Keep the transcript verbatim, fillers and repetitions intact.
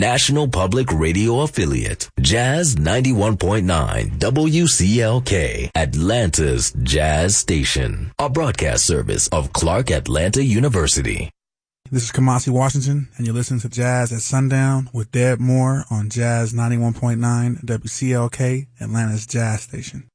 national public radio affiliate, Jazz ninety-one point nine W C L K, Atlanta's Jazz Station, a broadcast service of Clark Atlanta University. This is Kamasi Washington, and you're listening to Jazz at Sundown with Deb Moore on Jazz ninety-one point nine W C L K, Atlanta's Jazz Station.